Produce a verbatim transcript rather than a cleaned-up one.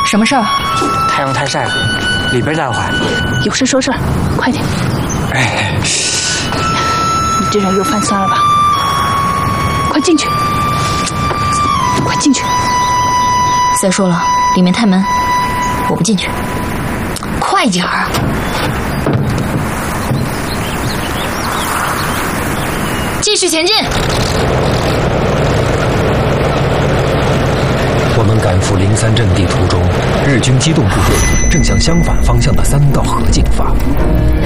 什么事儿？ 太阳太晒了，里边待会儿。 有事说事，快点。 哎， 你这人又犯酸了吧？快进去，快进去！ 再说了，里面太闷，我不进去。快点儿！继续前进。 我们赶赴灵三阵地途中，日军机动部队正向相反方向的三道河进发。